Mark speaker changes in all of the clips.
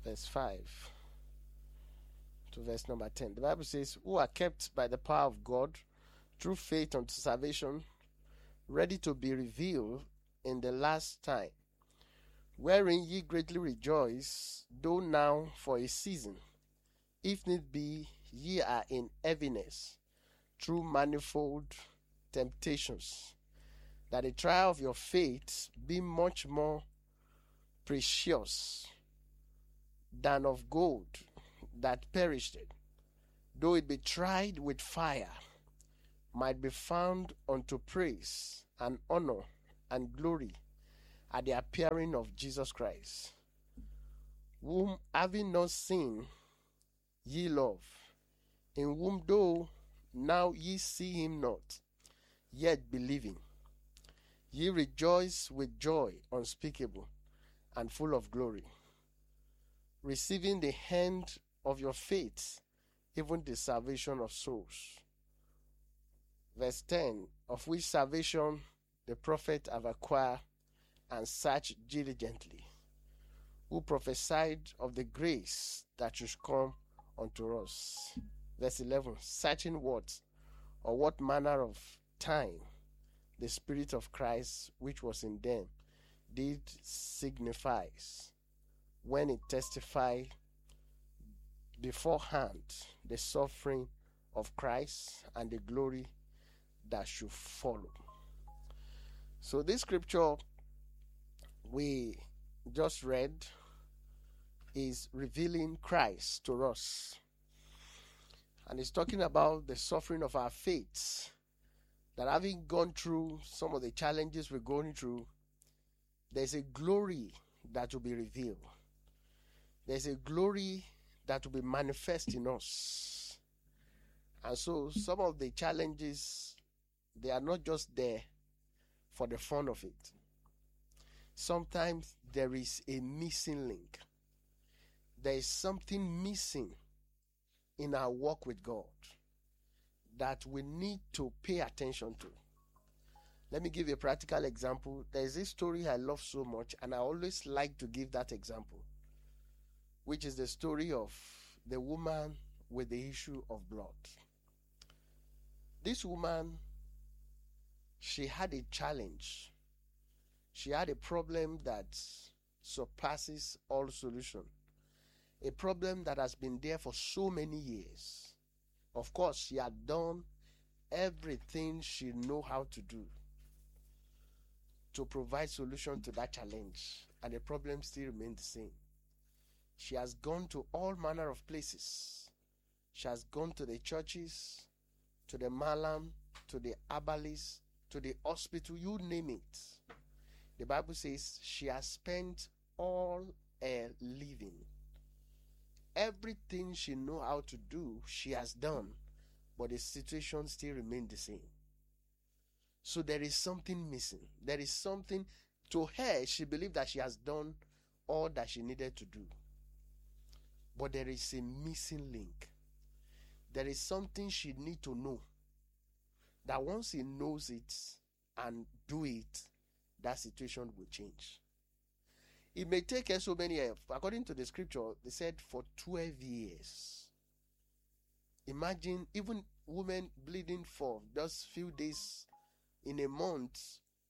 Speaker 1: verse 5 to verse number 10. The Bible says, who are kept by the power of God through faith unto salvation, ready to be revealed in the last time, wherein ye greatly rejoice, though now for a season, if need be, ye are in heaviness, through manifold temptations, that the trial of your faith be much more precious than of gold that perisheth, though it be tried with fire, might be found unto praise and honor and glory at the appearing of Jesus Christ, whom having not seen ye love, in whom though now ye see him not, yet believing, ye rejoice with joy unspeakable and full of glory, receiving the end of your faith, even the salvation of souls. Verse 10, of which salvation the prophet have acquired and searched diligently, who prophesied of the grace that should come unto us. Verse 11, searching what or what manner of time the Spirit of Christ which was in them did signify, when it testified beforehand the suffering of Christ and the glory that should follow. So this scripture we just read is revealing Christ to us. And it's talking about the suffering of our faith, that having gone through some of the challenges we're going through, there's a glory that will be revealed. There's a glory that will be manifest in us. And so some of the challenges, they are not just there for the fun of it. Sometimes there is a missing link. There is something missing in our walk with God that we need to pay attention to. Let me give you a practical example. There is this story I love so much, and I always like to give that example, which is the story of the woman with the issue of blood. This woman, she had a challenge. She had a problem that surpasses all solution. A problem that has been there for so many years. Of course, she had done everything she knew how to do to provide solution to that challenge, and the problem still remained the same. She has gone to all manner of places. She has gone to the churches, to the malam, to the herbalists, to the hospital, you name it. The Bible says she has spent all her living. Everything she knew how to do, she has done, but the situation still remained the same. So there is something missing. There is something, to her, she believed that she has done all that she needed to do. But there is a missing link. There is something she needs to know. That once he knows it and do it, that situation will change. It may take her so many years. According to the scripture, they said for 12 years. Imagine even women bleeding for just few days in a month.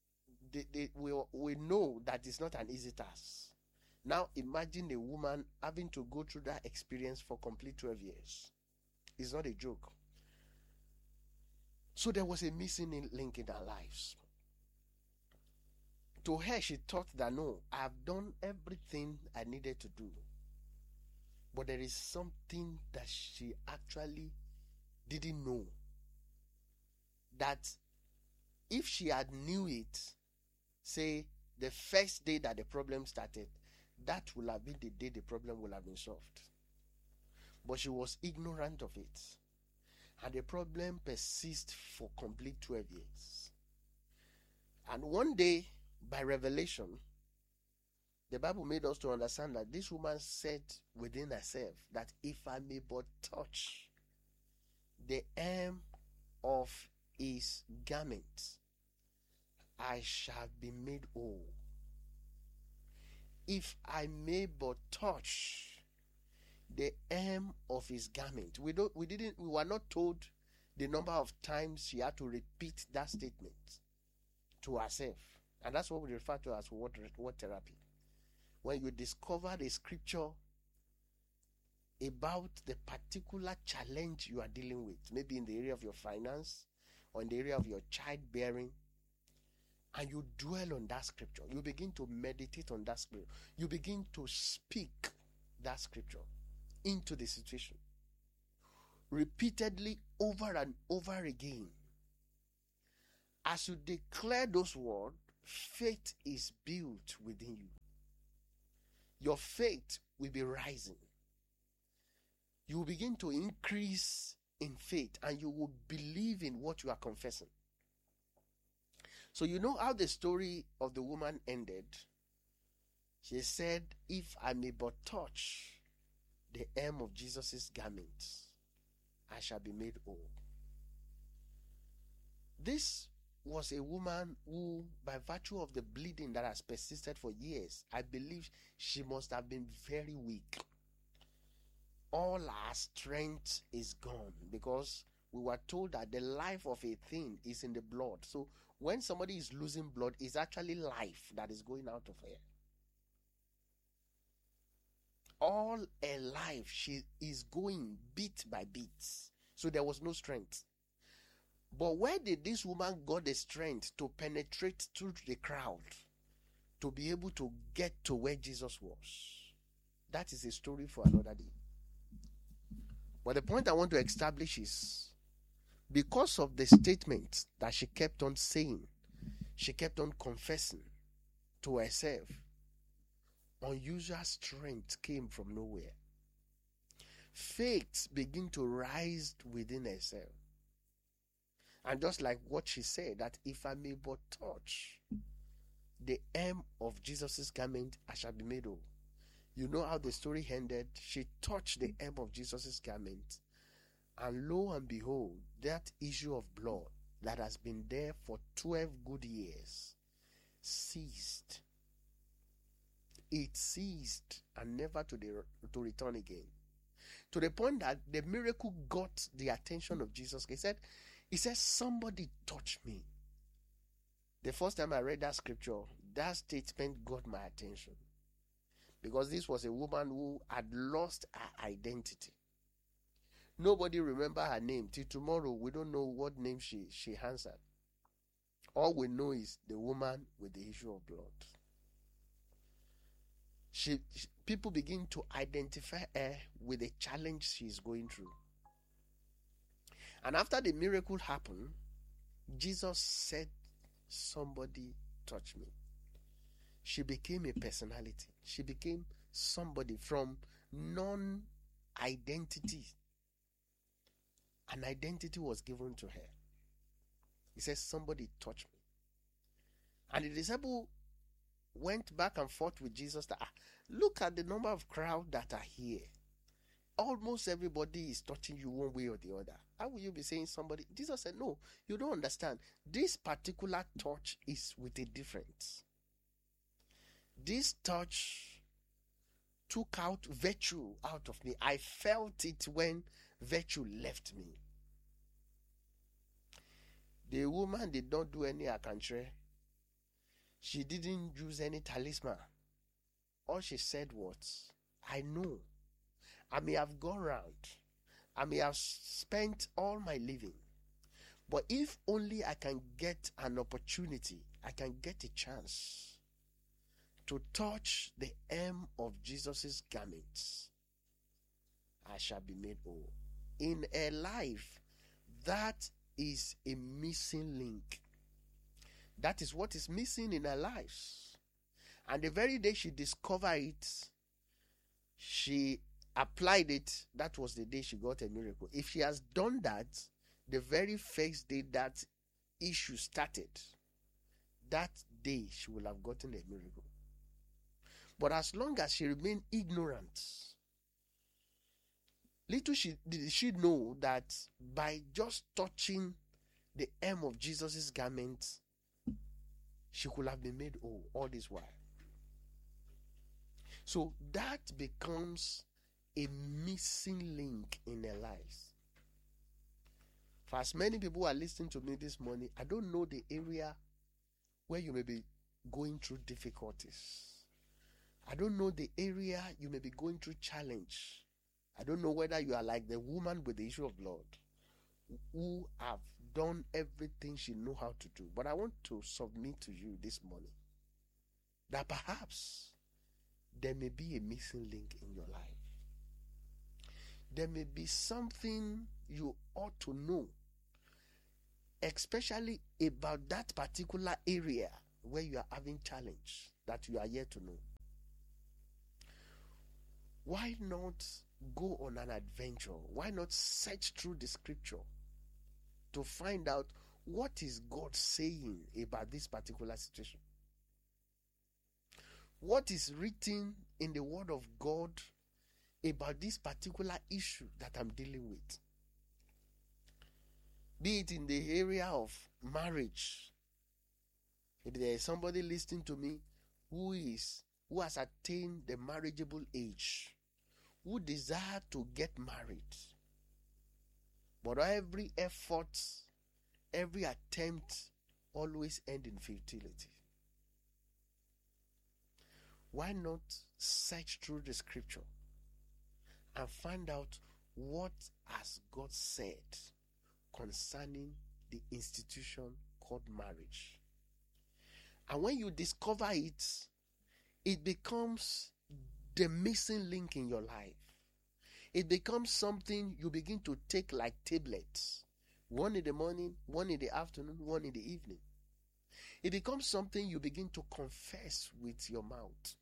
Speaker 1: We know that it's not an easy task. Now imagine a woman having to go through that experience for complete 12 years. It's not a joke. So there was a missing link in our lives. To her, she thought that no, I have done everything I needed to do. But there is something that she actually didn't know. That if she had knew it, say the first day that the problem started, that would have been the day the problem would have been solved. But she was ignorant of it. And the problem persists for complete 12 years. And one day, by revelation, the Bible made us to understand that this woman said within herself that if I may but touch the hem of his garment, I shall be made whole. If I may but touch the hem of his garment. We were not told the number of times she had to repeat that statement to herself. And that's what we refer to as word therapy. When you discover the scripture about the particular challenge you are dealing with, maybe in the area of your finance or in the area of your childbearing, and you dwell on that scripture, you begin to meditate on that scripture, you begin to speak that scripture into the situation repeatedly over and over again. As you declare those words, faith is built within you. Your faith will be rising. You will begin to increase in faith, and you will believe in what you are confessing. So you know how the story of the woman ended. She said, if I may but touch the hem of Jesus' garment, I shall be made whole. This was a woman who, by virtue of the bleeding that has persisted for years, I believe she must have been very weak. All her strength is gone, because we were told that the life of a thing is in the blood. So when somebody is losing blood, it's actually life that is going out of her. All her life, she is going bit by bit. So there was no strength. But where did this woman got the strength to penetrate through the crowd to be able to get to where Jesus was? That is a story for another day. But the point I want to establish is, because of the statement that she kept on saying, she kept on confessing to herself, unusual strength came from nowhere. Faith began to rise within herself. And just like what she said, that if I may but touch the hem of Jesus' garment, I shall be made whole. You know how the story ended. She touched the hem of Jesus' garment, and lo and behold, that issue of blood that has been there for 12 good years ceased. It ceased, and never to return again. To the point that the miracle got the attention of Jesus. He said, somebody touched me. The first time I read that scripture, that statement got my attention. Because this was a woman who had lost her identity. Nobody remember her name. Till tomorrow, we don't know what name she answered. All we know is the woman with the issue of blood. People begin to identify her with the challenge she is going through. And after the miracle happened, Jesus said, somebody touched me. She became a personality. She became somebody from non-identity. An identity was given to her. He says, somebody touched me. And the disciple went back and forth with Jesus that, look at the number of crowd that are here. Almost everybody is touching you one way or the other. How will you be saying somebody? Jesus said, no, you don't understand. This particular touch is with a difference. This touch took out virtue out of me. I felt it when virtue left me. The woman did not do any akantre. She didn't use any talisman. All she said was, I know. I may have gone round. I may have spent all my living. But if only I can get an opportunity, I can get a chance to touch the hem of Jesus' garments, I shall be made whole. In a life, that is a missing link. That is what is missing in her lives. And the very day she discovered it, she applied it. That was the day she got a miracle. If she has done that, the very first day that issue started, that day she will have gotten a miracle. But as long as she remained ignorant, little did she know that by just touching the hem of Jesus' garment, she could have been made whole all this while. So that becomes a missing link in their lives. For as many people who are listening to me this morning, I don't know the area where you may be going through difficulties. I don't know the area you may be going through challenge. I don't know whether you are like the woman with the issue of blood who have done everything she knows how to do. But I want to submit to you this morning that perhaps there may be a missing link in your life. There may be something you ought to know, especially about that particular area where you are having challenge that you are yet to know. Why not go on an adventure? Why not search through the scripture to find out what is God saying about this particular situation? What is written in the Word of God about this particular issue that I'm dealing with? Be it in the area of marriage. If there is somebody listening to me who has attained the marriageable age, who desire to get married, but every effort, every attempt always ends in futility. Why not search through the scripture and find out what has God said concerning the institution called marriage? And when you discover it, it becomes the missing link in your life. It becomes something you begin to take like tablets. One in the morning, one in the afternoon, one in the evening. It becomes something you begin to confess with your mouth.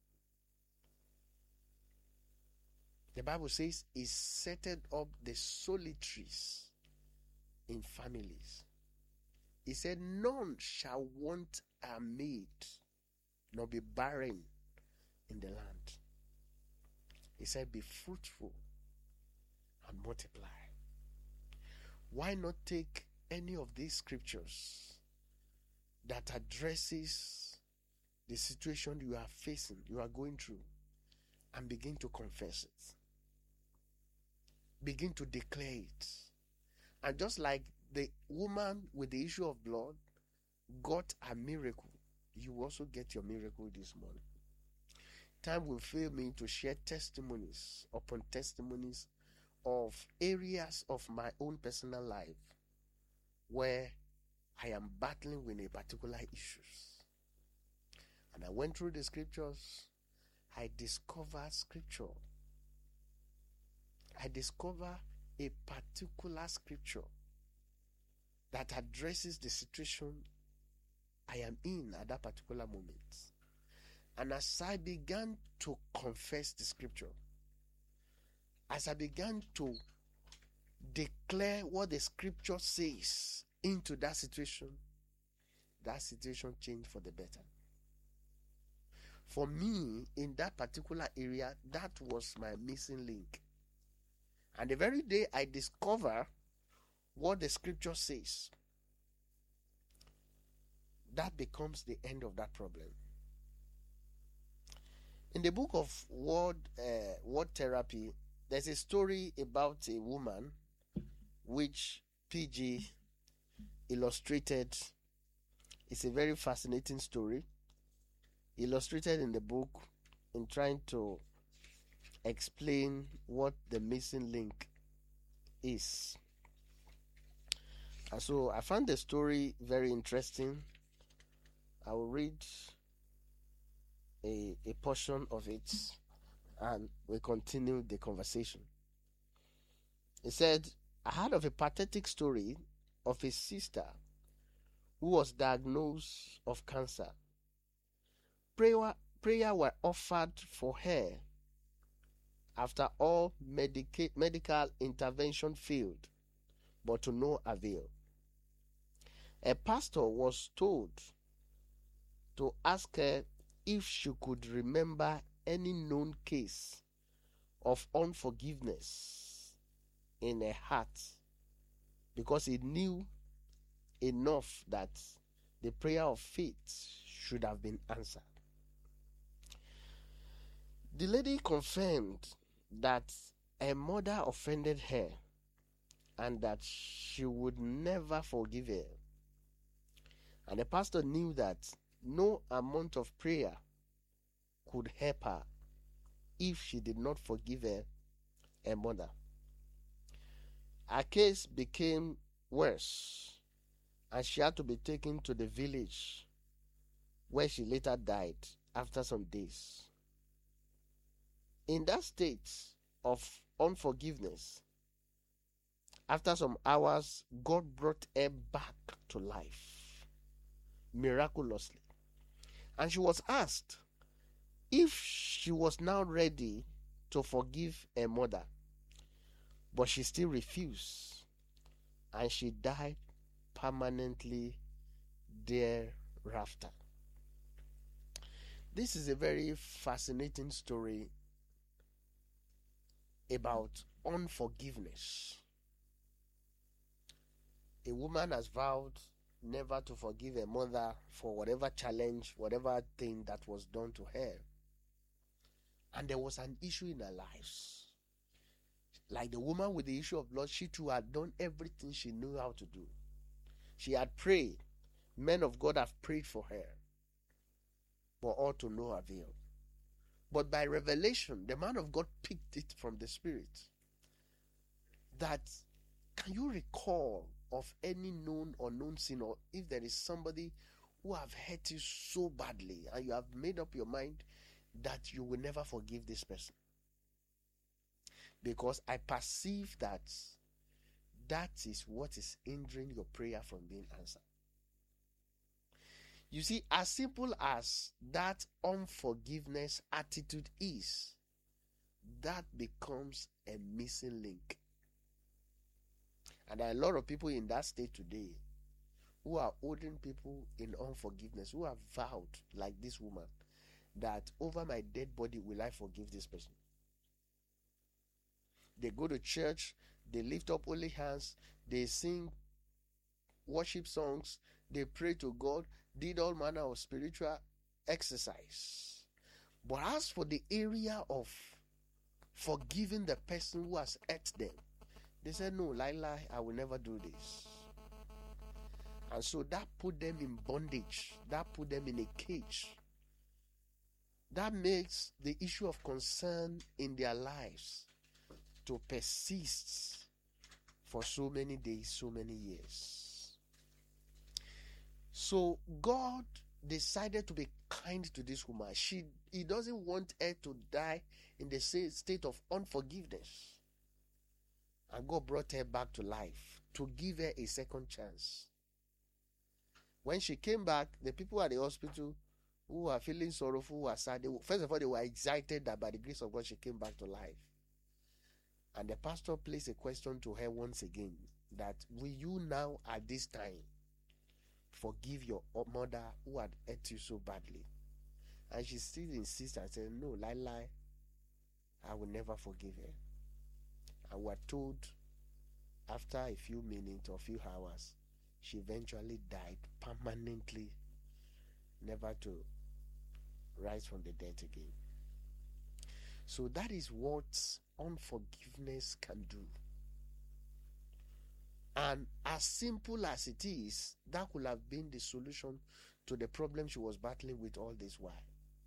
Speaker 1: The Bible says he set up the solitaries in families. He said, none shall want a maid, nor be barren in the land. He said, be fruitful and multiply. Why not take any of these scriptures that addresses the situation you are facing, you are going through, and begin to confess it? Begin to declare it. And just like the woman with the issue of blood got a miracle, you also get your miracle this morning. Time will fail me to share testimonies upon testimonies of areas of my own personal life where I am battling with a particular issues. And I went through the scriptures. I discovered scripture. I discover a particular scripture that addresses the situation I am in at that particular moment. And as I began to confess the scripture, as I began to declare what the scripture says into that situation changed for the better. For me, in that particular area, that was my missing link. And the very day I discover what the scripture says, that becomes the end of that problem. In the book of Word Therapy, there's a story about a woman which PG illustrated. It's a very fascinating story, illustrated in the book, in trying to explain what the missing link is. And so I found the story very interesting. I will read a portion of it and we continue the conversation. It said, I heard of a pathetic story of a sister who was diagnosed of cancer. Prayer were offered for her after all medical intervention failed, but to no avail. A pastor was told to ask her if she could remember any known case of unforgiveness in her heart, because he knew enough that the prayer of faith should have been answered. The lady confirmed that her mother offended her and that she would never forgive her. And the pastor knew that no amount of prayer could help her if she did not forgive her mother. Her case became worse, and she had to be taken to the village where she later died after some days. In that state of unforgiveness, after some hours, God brought her back to life miraculously. And she was asked if she was now ready to forgive her mother, but she still refused, and she died permanently thereafter. This is a very fascinating story about unforgiveness. A woman has vowed never to forgive her mother for whatever challenge, whatever thing that was done to her. And there was an issue in her lives. Like the woman with the issue of blood, she too had done everything she knew how to do. She had prayed. Men of God have prayed for her, but all to no avail. But by revelation, the man of God picked it from the Spirit. That, can you recall of any known or unknown sin, or if there is somebody who have hurt you so badly and you have made up your mind that you will never forgive this person? Because I perceive that that is what is hindering your prayer from being answered. You see, as simple as that unforgiveness attitude is, that becomes a missing link. And there are a lot of people in that state today who are holding people in unforgiveness, who have vowed, like this woman, that over my dead body will I forgive this person. They go to church, they lift up holy hands, they sing worship songs, they pray to God, did all manner of spiritual exercise. But as for the area of forgiving the person who has hurt them, they said, no, lie, I will never do this. And so that put them in bondage. That put them in a cage. That makes the issue of concern in their lives to persist for so many days, so many years. So God decided to be kind to this woman. He doesn't want her to die in the same state of unforgiveness. And God brought her back to life to give her a second chance. When she came back, the people at the hospital who were feeling sorrowful, who were sad, first of all, they were excited that by the grace of God, she came back to life. And the pastor placed a question to her once again, that will you now at this time forgive your mother who had hurt you so badly? And she still insists and said, no, lie, I will never forgive her. And we're told after a few minutes or a few hours, she eventually died permanently, never to rise from the dead again. So that is what unforgiveness can do. And as simple as it is, that could have been the solution to the problem she was battling with all this while.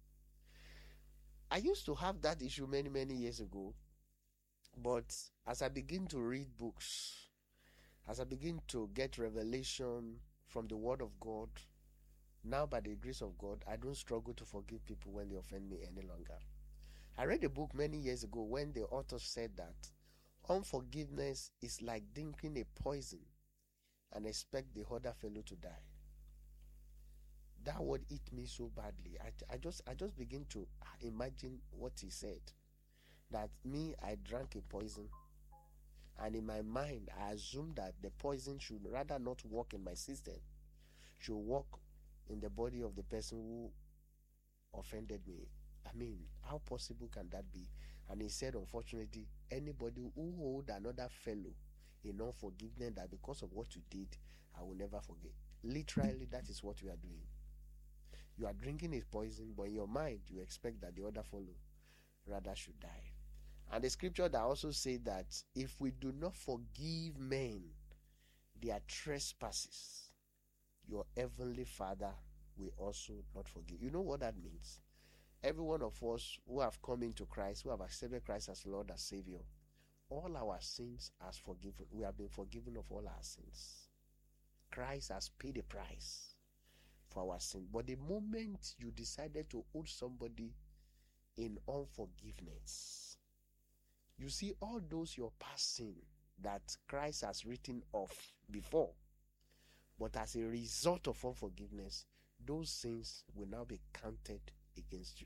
Speaker 1: I used to have that issue many, many years ago. But as I begin to read books, as I begin to get revelation from the Word of God, now by the grace of God, I don't struggle to forgive people when they offend me any longer. I read a book many years ago when the author said that unforgiveness is like drinking a poison and expect the other fellow to die. That word hit me so badly. I just begin to imagine what he said. That me, I drank a poison, and in my mind, I assumed that the poison should rather not work in my system, should work in the body of the person who offended me. I mean, how possible can that be? And he said, unfortunately, anybody who hold another fellow in unforgiveness, that because of what you did, I will never forget. Literally, that is what we are doing. You are drinking a poison, but in your mind, you expect that the other fellow rather should die. And the scripture that also says that if we do not forgive men their trespasses, your heavenly Father will also not forgive. You know what that means? Every one of us who have come into Christ, who have accepted Christ as Lord and Savior, all our sins are forgiven. We have been forgiven of all our sins. Christ has paid a price for our sin. But the moment you decided to hold somebody in unforgiveness, you see all those your past sin that Christ has written off before, but as a result of unforgiveness, those sins will now be counted against you.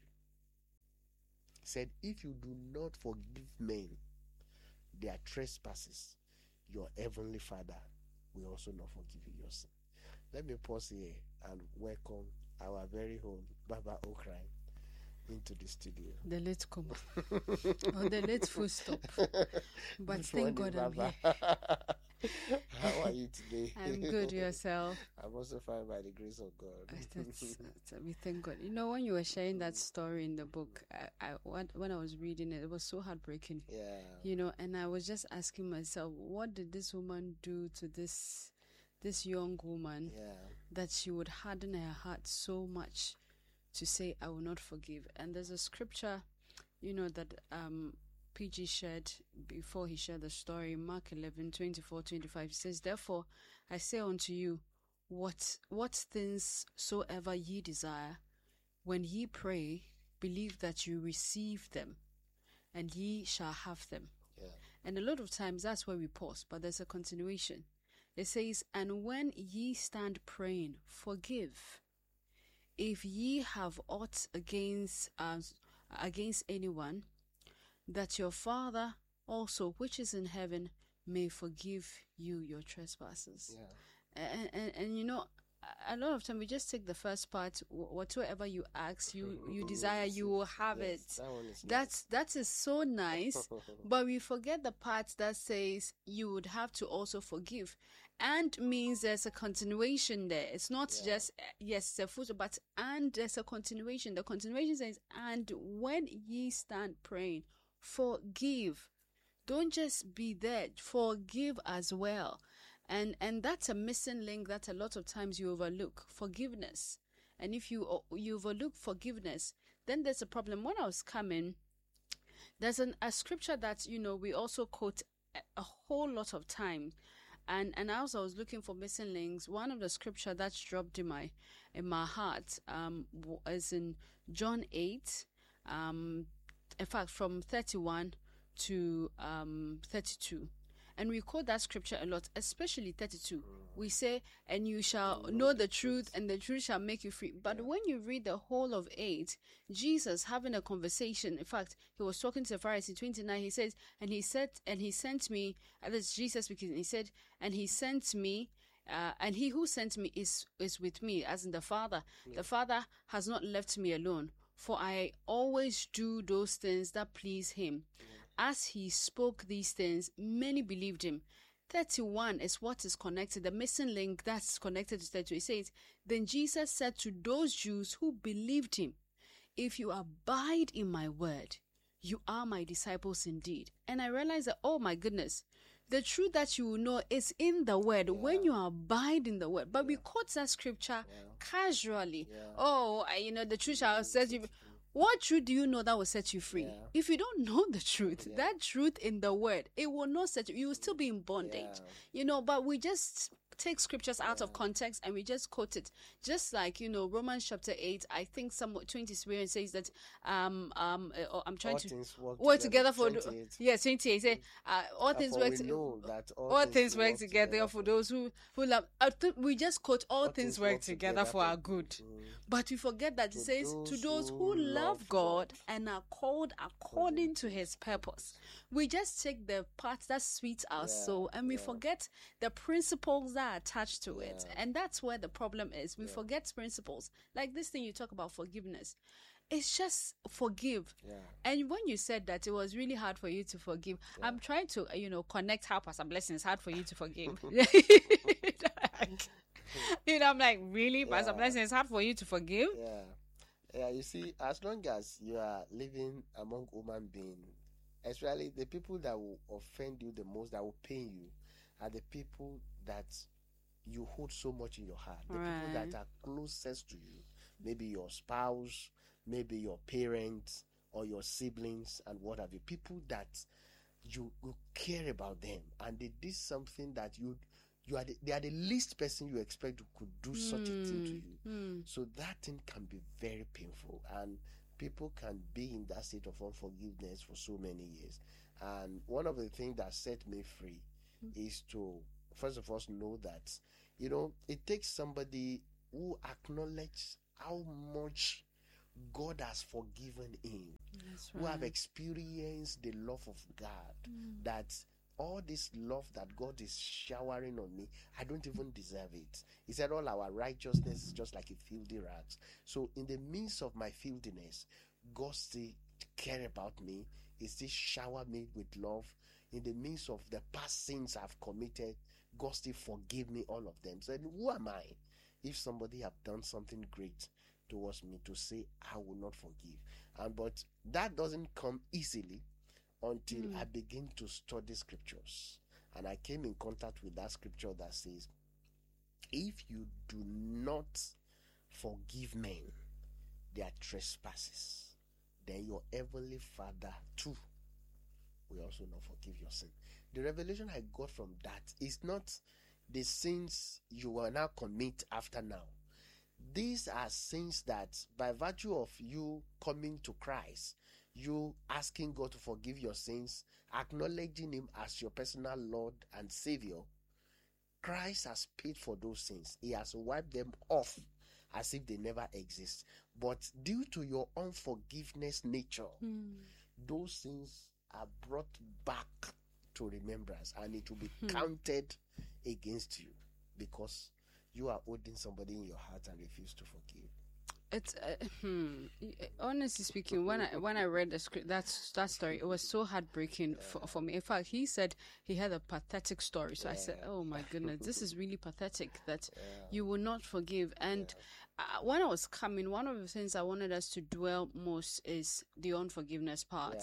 Speaker 1: He said, if you do not forgive men their trespasses, your heavenly Father will also not forgive you your sin. Let me pause here and welcome our very own Baba Okrai into the studio.
Speaker 2: The late comma. Or the late full stop. But
Speaker 1: Good
Speaker 2: thank
Speaker 1: morning,
Speaker 2: God I'm
Speaker 1: Baba.
Speaker 2: here.
Speaker 1: How are you today?
Speaker 2: I'm good, yourself.
Speaker 1: I'm also fine by the grace of God.
Speaker 2: We thank God. You know, when you were sharing that story in the book, when I was reading it, it was so heartbreaking.
Speaker 1: Yeah.
Speaker 2: You know, and I was just asking myself, what did this woman do to this young woman that she would harden her heart so much to say, I will not forgive? And there's a scripture, you know, that PG shared before he shared the story, Mark 11:24-25. It says, therefore, I say unto you, what things soever ye desire, when ye pray, believe that you receive them, and ye shall have them.
Speaker 1: Yeah.
Speaker 2: And a lot of times that's where we pause, but there's a continuation. It says, and when ye stand praying, forgive, if ye have aught against anyone, that your Father also which is in heaven may forgive you your trespasses.
Speaker 1: Yeah.
Speaker 2: And you know, a lot of time we just take the first part, whatsoever you ask, you desire, you will have it.
Speaker 1: That one is
Speaker 2: That is so nice, but we forget the part that says you would have to also forgive, and means there's a continuation there. It's not just yes, it's a foot, but and there's a continuation. The continuation says, and when ye stand praying, forgive. Don't just be there, forgive as well. And that's a missing link that a lot of times you overlook, forgiveness. And if you overlook forgiveness, then there's a problem. When I was coming, there's a scripture that, you know, we also quote a whole lot of time. And as I was looking for missing links, one of the scripture that's dropped in my heart is in John 8, in fact from 31 to 32. And we quote that scripture a lot, especially 32. We say, and you shall know the truth, and the truth shall make you free. But when you read the whole of 8, Jesus having a conversation, in fact, he was talking to the Pharisee, 29, he says, and he sent me, that's Jesus speaking, he said, and he sent me, and he who sent me is with me, as in the Father. Yeah. The Father has not left me alone, for I always do those things that please him. Yeah. As he spoke these things, many believed him. 31 is what is connected, the missing link that's connected to 32. It says, then Jesus said to those Jews who believed him, if you abide in my word, you are my disciples indeed. And I realized that, oh my goodness, the truth that you will know is in the word when you abide in the word. But we quote that scripture casually. Oh, you know, the truth shall set you. What truth do you know that will set you free? If you don't know the truth, that truth in the word, it will not set you. You will still be in bondage, you know. But we just take scriptures out of context and we just quote it. Just like, you know, Romans chapter 8, I think somewhat 23 and says that I'm trying to work together for 28 say all things work together for those who love. We just quote all things work together for our good. But we forget that it says to those who love God and are called according to his purpose. We just take the part that sweets our soul and we forget the principles that are attached to it. And that's where the problem is. We forget principles. Like this thing you talk about, forgiveness. It's just forgive. And when you said that it was really hard for you to forgive, I'm trying to, you know, connect how Pastor Blessing is hard for you to forgive. You know, I'm like, really? Pastor Blessing is hard for you to forgive?
Speaker 1: Yeah, you see, as long as you are living among human beings Especially the people that will offend you the most, that will pain you, are the people that you hold so much in your heart. The people that are closest to you, maybe your spouse, maybe your parents or your siblings and what have you. People that you care about them, and they did something that they are the least person you expect could do such a thing to you. So that thing can be very painful, and people can be in that state of unforgiveness for so many years. And one of the things that set me free is to first of all know that it takes somebody who acknowledges how much God has forgiven him, who have experienced the love of God, that all this love that God is showering on me, I don't even deserve it. He said all our righteousness is just like a filthy rags. So in the midst of my filthiness, God still care about me. He still shower me with love. In the midst of the past sins I've committed, God still forgive me all of them. So who am I if somebody have done something great towards me to say I will not forgive? But that doesn't come easily until I begin to study scriptures. And I came in contact with that scripture that says, if you do not forgive men their trespasses, then your heavenly Father too will also not forgive your sin. The revelation I got from that is not the sins you will now commit after now. These are sins that by virtue of you coming to Christ, you asking God to forgive your sins, acknowledging him as your personal Lord and Savior, Christ has paid for those sins. He has wiped them off as if they never exist. But due to your unforgiveness nature, those sins are brought back to remembrance, and it will be counted against you because you are holding somebody in your heart and refuse to forgive.
Speaker 2: It's honestly speaking, when I read the script, that story, it was so heartbreaking for me. In fact, he said he had a pathetic story, so I said, "Oh my goodness, this is really pathetic that you will not forgive." And when I was coming, one of the things I wanted us to dwell most is the unforgiveness part.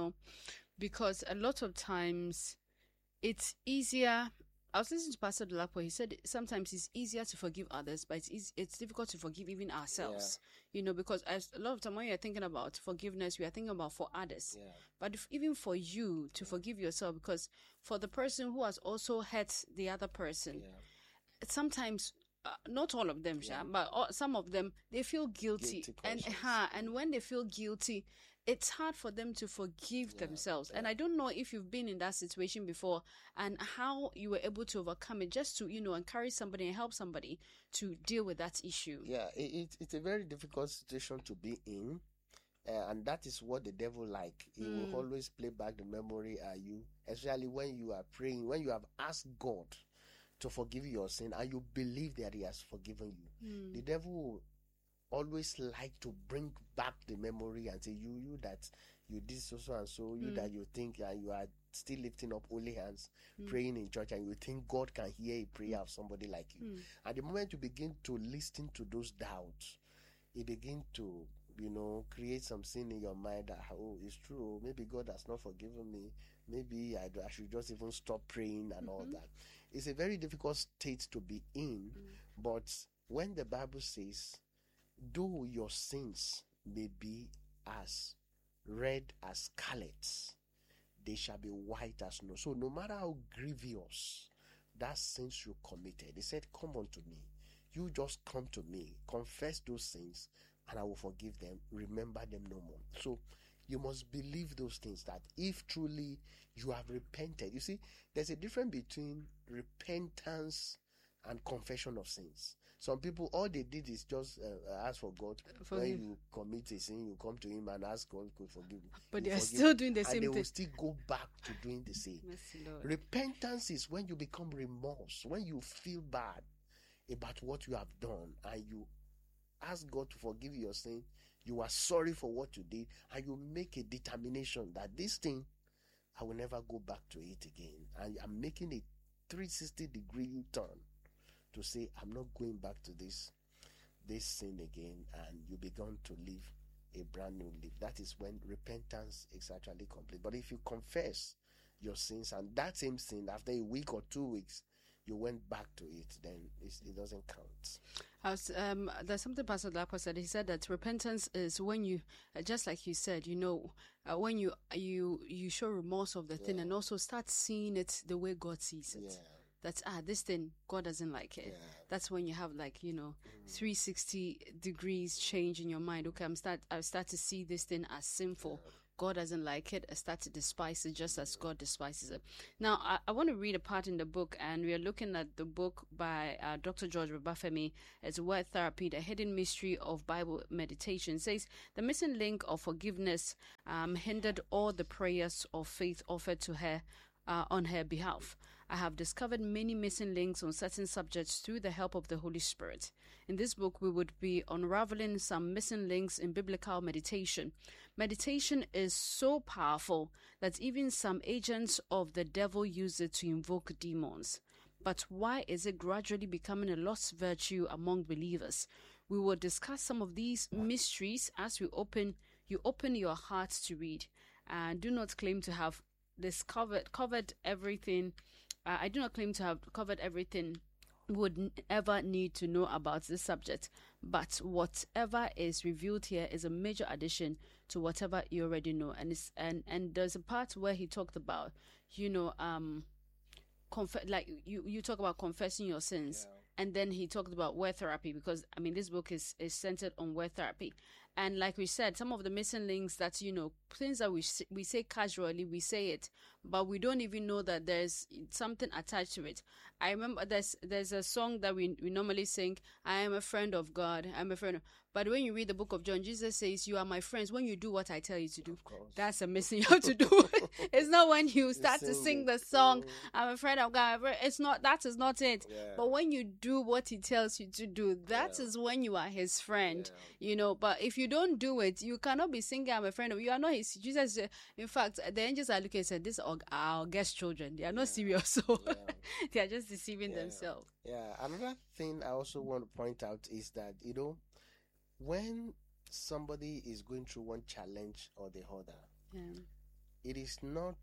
Speaker 2: Because a lot of times it's easier. I was listening to Pastor Dolapo. He said sometimes it's easier to forgive others, but it's difficult to forgive even ourselves. Because a lot of time when you're thinking about forgiveness, we are thinking about for others. But even for you to forgive yourself, because for the person who has also hurt the other person, sometimes not all of them, but some of them, they feel guilty, and when they feel guilty, it's hard for them to forgive themselves. And I don't know if you've been in that situation before and how you were able to overcome it, just to, encourage somebody and help somebody to deal with that issue.
Speaker 1: It's a very difficult situation to be in. And that is what the devil like. He will always play back the memory at you, especially when you are praying, when you have asked God to forgive your sin and you believe that he has forgiven you. The devil will always like to bring back the memory and say you that you did so and so, you that you think you are still lifting up holy hands, praying in church, and you think God can hear a prayer of somebody like you. At the moment you begin to listen to those doubts, it begin to create some sin in your mind that, it's true, maybe God has not forgiven me, maybe I should just even stop praying and all that. It's a very difficult state to be in. But when the Bible says, though your sins may be as red as scarlet, they shall be white as snow. So no matter how grievous that sins you committed, he said, come unto me. You just come to me, confess those sins, and I will forgive them. Remember them no more. So you must believe those things, that if truly you have repented. You see, there's a difference between repentance and confession of sins. Some people, all they did is just ask for God. When you commit a sin, you come to him and ask God to forgive you.
Speaker 2: But they are still doing the same thing.
Speaker 1: And they will still go back to doing the same. Repentance is when you become remorse, when you feel bad about what you have done and you ask God to forgive your sin. You are sorry for what you did, and you make a determination that this thing, I will never go back to it again. And I'm making a 360-degree U-turn to say, I'm not going back to this sin again. And you begin to live a brand new leaf. That is when repentance is actually complete. But if you confess your sins and that same sin after a week or 2 weeks, you went back to it, then it doesn't count.
Speaker 2: There's something Pastor Lapo said. He said that repentance is when you, just like you said, when you show remorse of the thing and also start seeing it the way God sees it. That's this thing, God doesn't like it. That's when you have 360 degrees change in your mind. Okay, I start to see this thing as sinful. God doesn't like it. I start to despise it just as God despises it. Now, I want to read a part in the book, and we are looking at the book by Dr. George Babafemi. It's Word Therapy, The Hidden Mystery of Bible Meditation. It says, the missing link of forgiveness hindered all the prayers of faith offered to her on her behalf. I have discovered many missing links on certain subjects through the help of the Holy Spirit. In this book, we would be unraveling some missing links in biblical meditation. Meditation is so powerful that even some agents of the devil use it to invoke demons. But why is it gradually becoming a lost virtue among believers? We will discuss some of these mysteries as you open your hearts to read. And do not claim to have covered everything. I do not claim to have covered everything we would ever need to know about this subject, but whatever is revealed here is a major addition to whatever you already know. And there's a part where he talked about, you talk about confessing your sins, and then he talked about word therapy, because this book is centered on word therapy. And like we said, some of the missing links that, things that we say casually, we say it, but we don't even know that there's something attached to it. I remember there's a song that we normally sing, I am a friend of God, I'm a friend of... But when you read the book of John, Jesus says, you are my friends when you do what I tell you to do. That's a missing you have to do. It's not when you start to sing the song, I'm a friend of God. That is not it. Yeah. But when you do what he tells you to do, that is when you are his friend. But if you don't do it, you cannot be singing, I'm a friend of... You are not his... Jesus, in fact, the angels are looking and said, these are our guest children. They are not serious. So they are just deceiving themselves.
Speaker 1: Yeah. Another thing I also want to point out is that, when somebody is going through one challenge or the other, it is not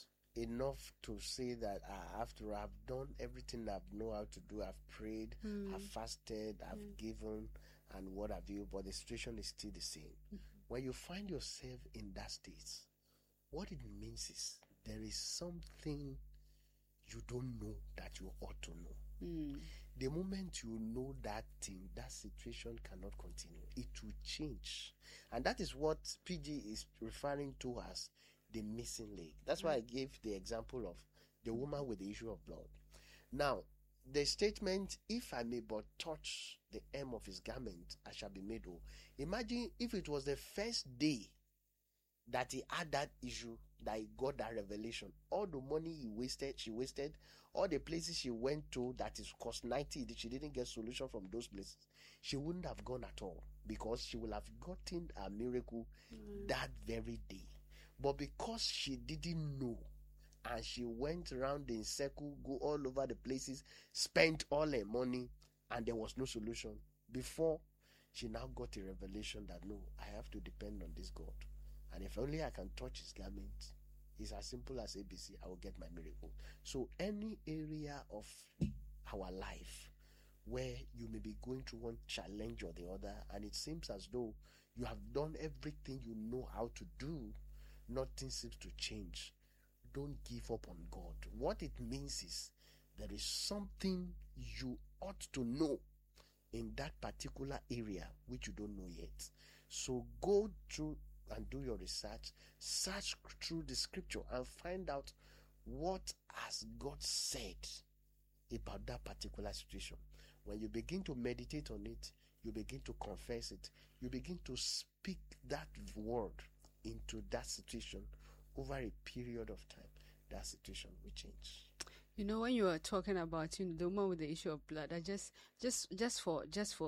Speaker 1: enough to say that after I've done everything I know how to do, I've prayed, I've fasted, I've given, and what have you, but the situation is still the same. When you find yourself in that state, what it means is there is something you don't know that you ought to know. The moment you know that thing, that situation cannot continue. It will change. And that is what PG is referring to as the missing link. That's why I gave the example of the woman with the issue of blood. Now, the statement, if I may but touch the hem of his garment, I shall be made whole. Imagine if it was the first day that he had that issue, that he got that revelation. All the money she wasted, all the places she went to that is cost 90, she didn't get solution from those places. She wouldn't have gone at all, because she will have gotten a miracle that very day. But because she didn't know, and she went around in circle, go all over the places, spent all her money, and there was no solution. Before she now got a revelation that no, I have to depend on this God. And if only I can touch his garment, it's as simple as ABC, I will get my miracle. So any area of our life where you may be going through one challenge or the other, and it seems as though you have done everything you know how to do, nothing seems to change. Don't give up on God. What it means is there is something you ought to know in that particular area which you don't know yet. So go through and do your research, search through the scripture and find out what has God said about that particular situation. When you begin to meditate on it, you begin to confess it, you begin to speak that word into that situation over a period of time, that situation will change.
Speaker 2: When you were talking about the woman with the issue of blood, I just for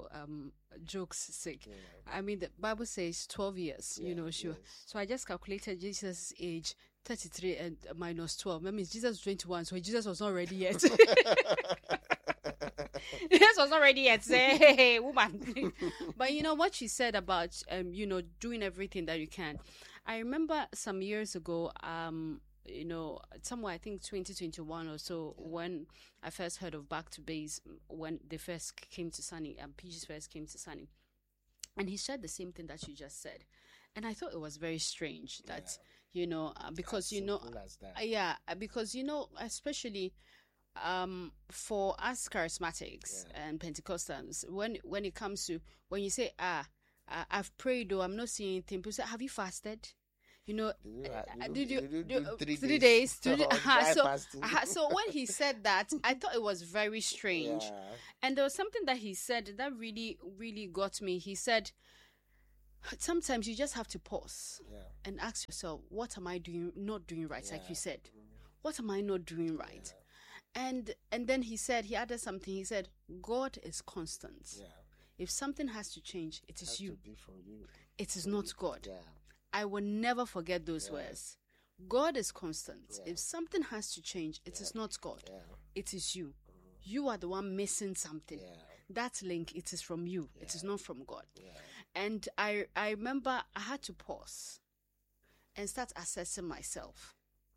Speaker 2: jokes' sake, the Bible says 12 years. So I just calculated Jesus' age 33 and minus 12. That means Jesus was 21, so Jesus was not ready yet. This was already at say, hey, woman. But you know what she said about, doing everything that you can. I remember some years ago, somewhere I think 2021 or so, when I first heard of Back to Base, when they first came to Sunny, and PGs first came to Sunny, and he said the same thing that you just said, and I thought it was very strange that because because especially for us charismatics and Pentecostals, when it comes to when you say I've prayed though I'm not seeing anything, people say, have you fasted? Did you do 3 days? So when he said that, I thought it was very strange. Yeah. And there was something that he said that really, really got me. He said, sometimes you just have to pause and ask yourself, what am I not doing right? Like you said, what am I not doing right? And then he added something. He said, God is constant. Yeah. If something has to change, it is you. To be from you. It is not God. Yeah. I will never forget those words. God is constant. Yeah. If something has to change, it is not God. Yeah. It is you. You are the one missing something. Yeah. That link, it is from you. Yeah. It is not from God. Yeah. And I remember I had to pause and start assessing myself.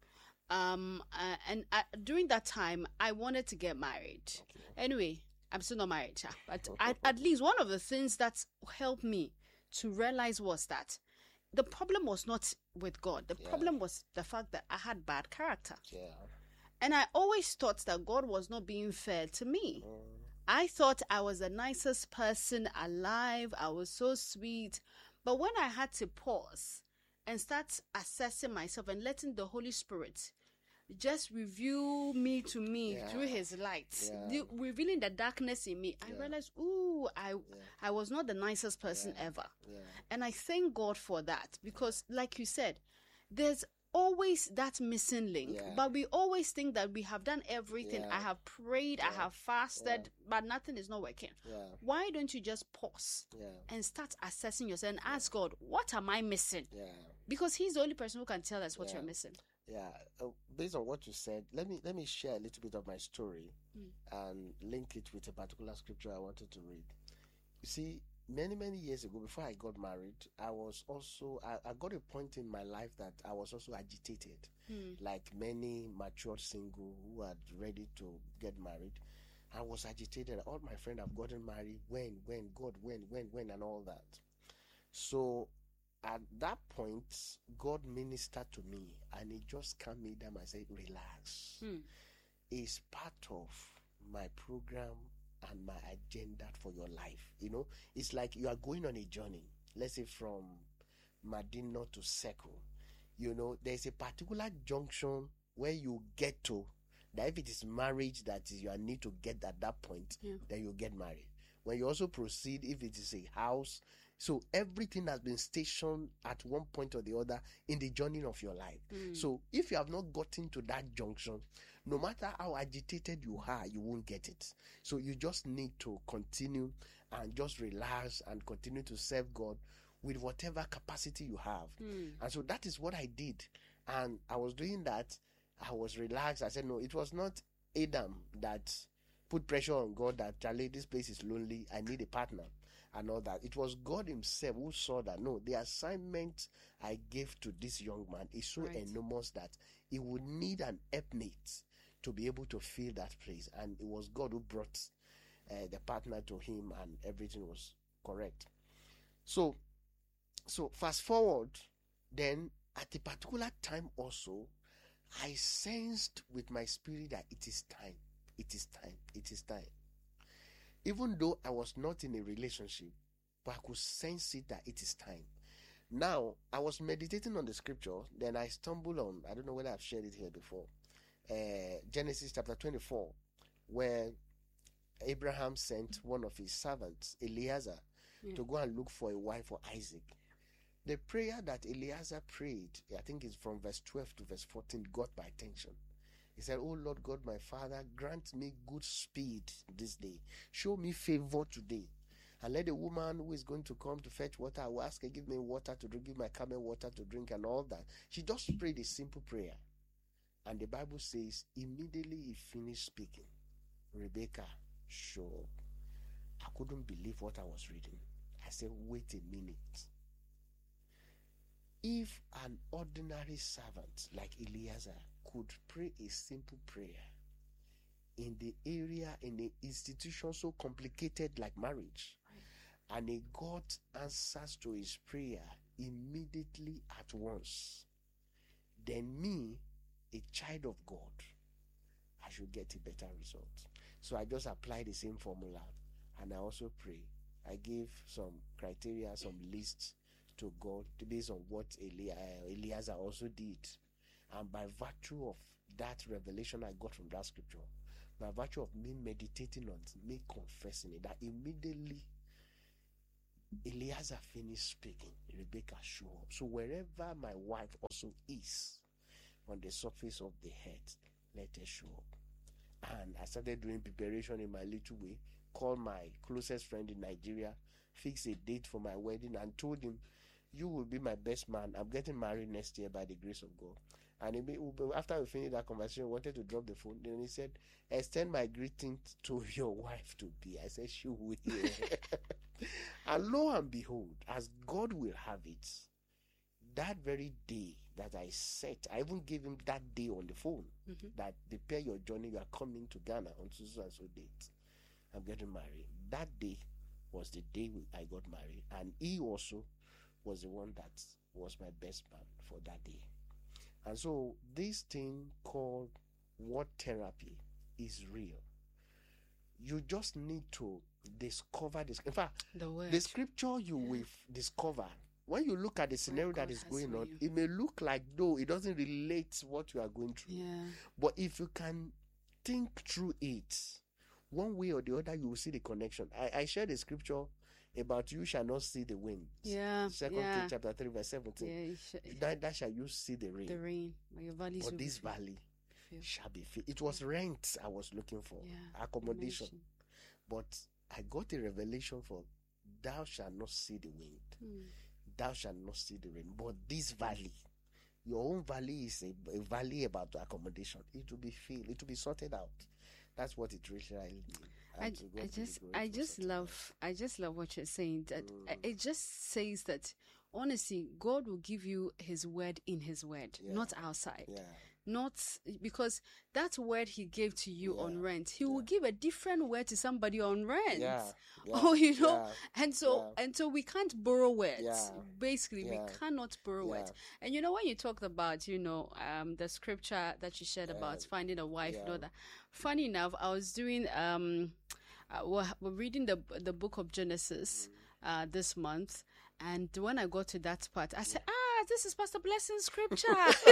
Speaker 2: During that time, I wanted to get married. Okay. Anyway, I'm still not married, but at least one of the things that helped me to realize was that the problem was not with God. The problem was the fact that I had bad character. Yeah. And I always thought that God was not being fair to me. I thought I was the nicest person alive. I was so sweet. But when I had to pause and start assessing myself and letting the Holy Spirit just reveal me to me through his light, revealing the darkness in me, I realized, I was not the nicest person ever. Yeah. And I thank God for that, because like you said, there's always that missing link, but we always think that we have done everything. I have prayed, I have fasted, but nothing is not working. Why don't you just pause and start assessing yourself and ask God, what am I missing? Because he's the only person who can tell us what you're missing.
Speaker 1: Based on what you said, let me share a little bit of my story and link it with a particular scripture I wanted to read. You see, many years ago, before I got married, I was also I got a point in my life that I was also agitated, like many mature single who are ready to get married. I was agitated. All my friends have gotten married. When God, when, and all that. So at that point, God ministered to me, and He just calmed me down and said, relax. It's part of my program and my agenda for your life. It's like you are going on a journey, let's say from Medina to Circle. There's a particular junction where you get to, that if it is marriage that is you need to get at that point, then you get married. When you also proceed, if it is a house, so everything has been stationed at one point or the other in the journey of your life. So if you have not gotten to that junction, no matter how agitated you are, you won't get it. So you just need to continue and just relax and continue to serve God with whatever capacity you have. And so that is what I did. And I was doing that. I was relaxed. I said, no, it was not Adam that put pressure on God that, Charlie, this place is lonely. I need a partner. And all that. It was God Himself who saw that, no, the assignment I gave to this young man is so enormous that he would need an helpmate to be able to fill that place. And it was God who brought the partner to him, and everything was correct. So fast forward, then at a particular time also, I sensed with my spirit that it is time. It is time. It is time. Even though I was not in a relationship, but I could sense it that it is time. Now, I was meditating on the scripture, then I stumbled on, I don't know whether I've shared it here before, Genesis chapter 24, where Abraham sent one of his servants, Eliezer, to go and look for a wife for Isaac. The prayer that Eliezer prayed, I think it's from verse 12 to verse 14, got my attention. He said, oh Lord God, my Father, grant me good speed this day. Show me favor today. And let the woman who is going to come to fetch water, I will ask her, give me water to drink, give my camel water to drink, and all that. She just prayed a simple prayer. And the Bible says, immediately he finished speaking, Rebecca show up. I couldn't believe what I was reading. I said, wait a minute. If an ordinary servant like Eliezer could pray a simple prayer in the area, in an institution so complicated like marriage, and a God answers to his prayer immediately at once, then me, a child of God, I should get a better result. So I just applied the same formula, and I also pray. I gave some criteria, some lists to God based on what Eliezer also did. And by virtue of that revelation I got from that scripture, by virtue of me meditating on it, me confessing it, that immediately Eliezer finished speaking, Rebecca showed up. So wherever my wife also is on the surface of the head, let her show up. And I started doing preparation in my little way, called my closest friend in Nigeria, fixed a date for my wedding, and told him, you will be my best man. I'm getting married next year by the grace of God. And after we finished that conversation, I wanted to drop the phone. Then he said, extend my greetings to your wife to be. I said, she will hear. And lo and behold, as God will have it, that very day that I set, I even gave him that day on the phone, that prepare your journey, you are coming to Ghana on so and so date. I'm getting married. That day was the day I got married. And he also was the one that was my best man for that day. And so this thing called word therapy is real. You just need to discover this. In fact, the scripture you will discover, when you look at the scenario that is going on, it may look like though it doesn't relate what you are going through.
Speaker 2: Yeah.
Speaker 1: But if you can think through it, one way or the other, you will see the connection. I shared the scripture about you shall not see the wind.
Speaker 2: Yeah.
Speaker 1: Second Kings chapter 3 verse 17. That shall you see the rain.
Speaker 2: The rain.
Speaker 1: But this valley shall be filled. It was rent I was looking for. Accommodation. But I got a revelation for thou shalt not see the wind. Thou shalt not see the rain. But this valley, your own valley is a valley about accommodation. It will be filled. It will be sorted out. That's what it really means.
Speaker 2: I just love what you're saying. That it just says that honestly, God will give you His word in His word, not outside. Yeah. Not because that word He gave to you on rent, He will give a different word to somebody on rent. Oh, and so we can't borrow words. Basically, we cannot borrow words. And when you talked about the scripture that you shared about finding a wife, that. Funny enough, I was doing we're reading the book of Genesis this month, and when I got to that part, I said, this is Pastor Blessing's scripture.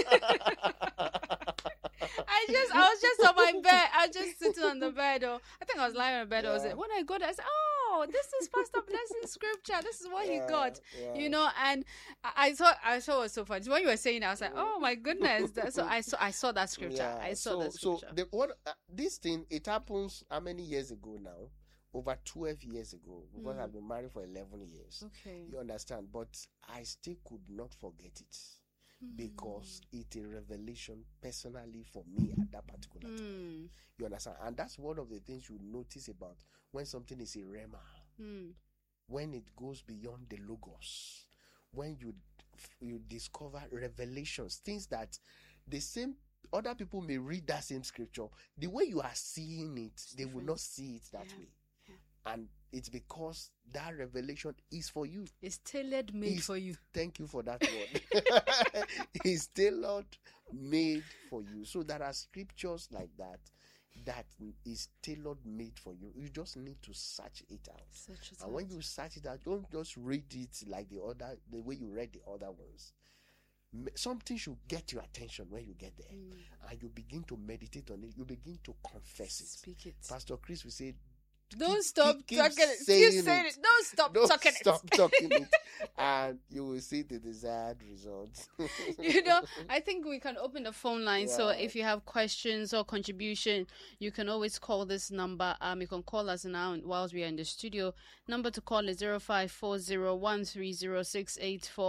Speaker 2: I was just on my bed. I was just sitting on the bed, or I think I was lying on the bed. When I got there, I said, this is Pastor Blessing's scripture. This is what he got, and I thought it was so funny. When you were saying it, I was like, oh my goodness. So I saw that scripture. So
Speaker 1: this thing, it happens how many years ago now? Over 12 years ago, because I've been married for 11 years. Okay. You understand? But I still could not forget it because it's a revelation personally for me at that particular time. You understand? And that's one of the things you notice about when something is a rhema, when it goes beyond the logos, when you discover revelations, things that the same other people may read that same scripture, the way you are seeing it, they will not see it that way. And it's because that revelation is for you.
Speaker 2: It's tailor-made for you.
Speaker 1: Thank you for that word. It's tailor-made for you. So there are scriptures like that is tailor-made for you. You just need to search it out. And when you search it out, don't just read it like the way you read the other ones. Something should get your attention when you get there. And you begin to meditate on it. You begin to confess it.
Speaker 2: Speak it.
Speaker 1: Pastor Chris will say,
Speaker 2: Don't stop talking it. Keep saying it. Don't stop talking it.
Speaker 1: And you will see the desired results.
Speaker 2: I think we can open the phone line. So if you have questions or contribution, you can always call this number. You can call us now whilst we are in the studio. Number to call is 0540130684.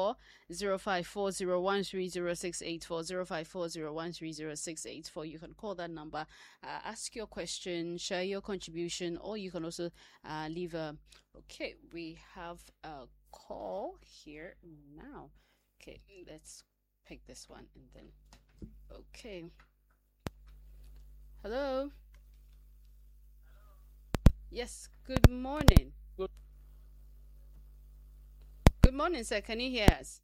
Speaker 2: 0540130684, 0540130684. You can call that number, ask your question, share your contribution, or you can also leave a. Okay, we have a call here now. Okay, let's pick this one and then. Okay. Hello. Yes. Good morning. Good morning, sir. Can you hear us?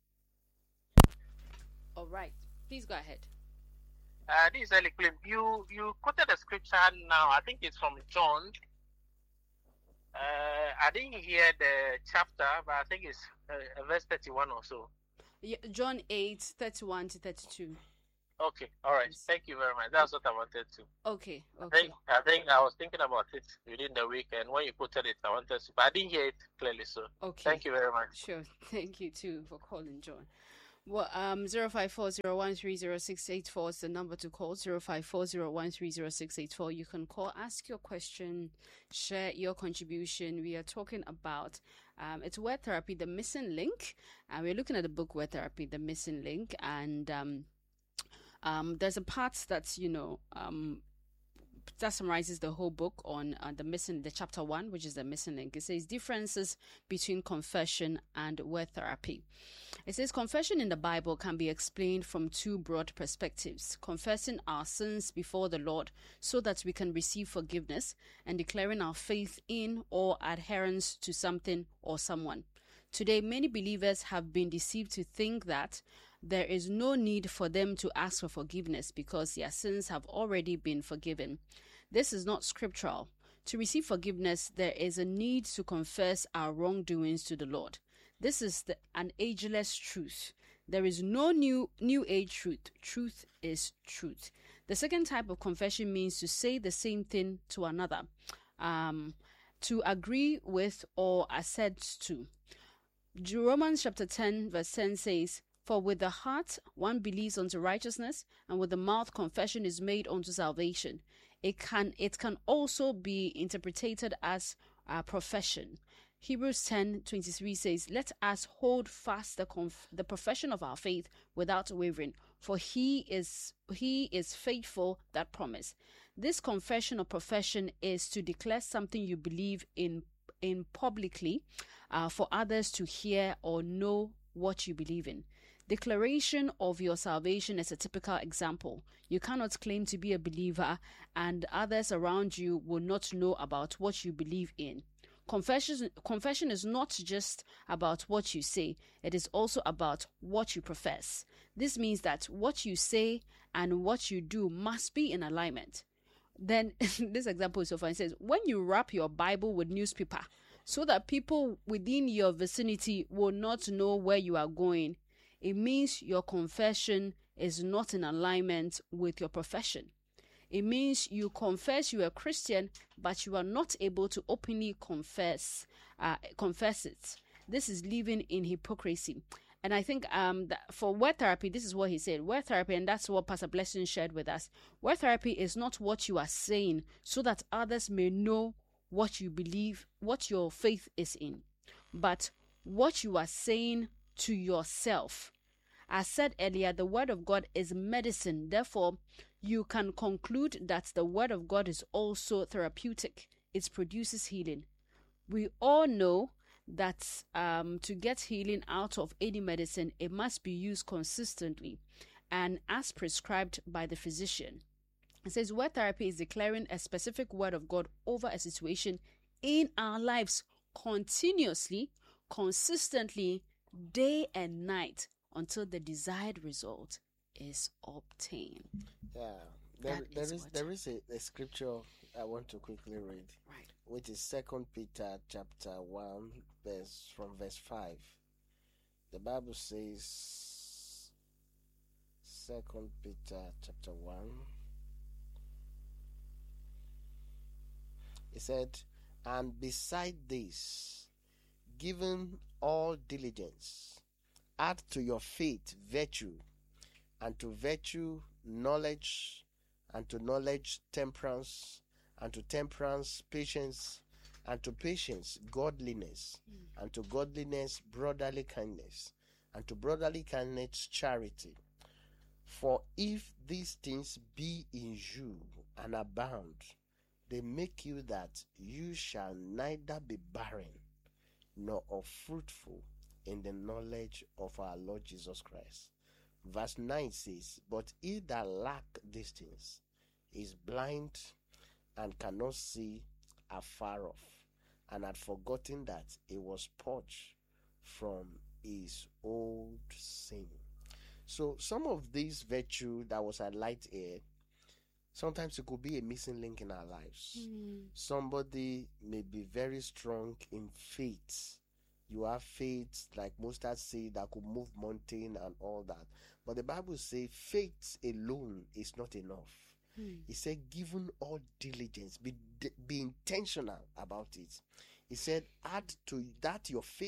Speaker 2: All right. Please go ahead.
Speaker 3: This is Eli Clem. You quoted a scripture now. I think it's from John. I didn't hear the chapter, but I think it's verse 31 or so.
Speaker 2: Yeah, John 8:31 to 32.
Speaker 3: Okay, all right.
Speaker 2: Yes.
Speaker 3: Thank you very much. That's what I wanted to.
Speaker 2: Okay.
Speaker 3: I think I was thinking about it within the week, and when you quoted it, I wanted to, but I didn't hear it clearly. So
Speaker 2: Okay.
Speaker 3: thank you very much.
Speaker 2: Sure. Thank you too for calling, John. Well, 0540130684 is the number to call. 0540130684. You can call, ask your question, share your contribution. We are talking about it's Word Therapy, the missing link. We're looking at the book Word Therapy, the missing link, and there's a part that's that summarizes the whole book on the chapter 1, which is the missing link. It says differences between confession and word therapy. It says confession in the Bible can be explained from two broad perspectives: confessing our sins before the Lord so that we can receive forgiveness, and declaring our faith in or adherence to something or someone. Today, many believers have been deceived to think that there is no need for them to ask for forgiveness because their sins have already been forgiven. This is not scriptural. To receive forgiveness, there is a need to confess our wrongdoings to the Lord. This is an ageless truth. There is no new age truth. Truth is truth. The second type of confession means to say the same thing to another, to agree with or assent to. Romans chapter 10 verse 10 says, "For with the heart one believes unto righteousness, and with the mouth confession is made unto salvation." It can also be interpreted as a profession. Hebrews 10:23 says, "Let us hold fast the profession of our faith without wavering, for he is faithful that promise." This confession or profession is to declare something you believe in publicly for others to hear or know what you believe in. Declaration of your salvation is a typical example. You cannot claim to be a believer and others around you will not know about what you believe in. Confession is not just about what you say, it is also about what you profess. This means that what you say and what you do must be in alignment. Then, this example is so fun. It says, when you wrap your Bible with newspaper so that people within your vicinity will not know where you are going, it means your confession is not in alignment with your profession. It means you confess you are a Christian, but you are not able to openly confess it. This is living in hypocrisy. And I think that for word therapy, this is what he said. Word therapy, and that's what Pastor Blessing shared with us. Word therapy is not what you are saying so that others may know what you believe, what your faith is in, but what you are saying to yourself. As said earlier, the word of God is medicine. Therefore, you can conclude that the word of God is also therapeutic. It produces healing. We all know that to get healing out of any medicine, it must be used consistently and as prescribed by the physician. It says word therapy is declaring a specific word of God over a situation in our lives continuously, consistently, day and night, until the desired result is obtained.
Speaker 1: Yeah, there is a scripture I want to quickly read,
Speaker 2: right,
Speaker 1: which is 2 Peter chapter 1 verse 5. The Bible says, 2 Peter chapter 1, it said, "And beside this, given all diligence, add to your faith virtue, and to virtue knowledge, and to knowledge temperance, and to temperance patience, and to patience godliness, and to godliness brotherly kindness, and to brotherly kindness, charity. For if these things be in you and abound, they make you that you shall neither be barren nor unfruitful in the knowledge of our Lord Jesus Christ. Verse 9 says, but he that lack these things is blind and cannot see afar off, and had forgotten that he was purged from his old sin. So some of these virtue that was highlighted here, sometimes it could be a missing link in our lives. Somebody may be very strong in faith. You have faith like mustard seed that could move mountain and all that. But the Bible says faith alone is not enough. He said, given all diligence, be intentional about it. He said, add to that your faith